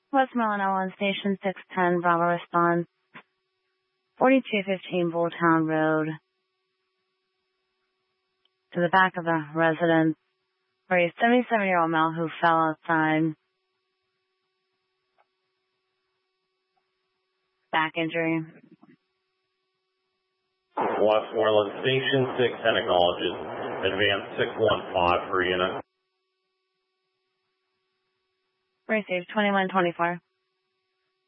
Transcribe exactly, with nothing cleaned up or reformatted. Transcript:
Westmoreland L one Station six ten, Bravo response. forty-two fifteen Bulltown Road. To the back of the residence for a seventy-seven-year-old male who fell outside. Back injury. Westmoreland Station six ten acknowledges. Advance six one five for unit. Received twenty-one twenty-four.